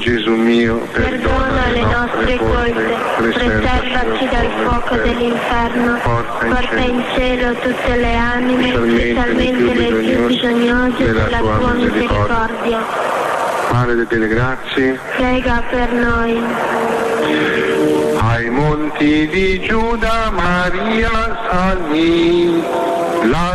Gesù mio, perdona le nostre colpe, preservaci dal fuoco dell'inferno, porta in cielo tutte le anime, specialmente le più bisognose della tua misericordia. Madre delle grazie, Prega per noi. ai monti di Giuda Maria salì.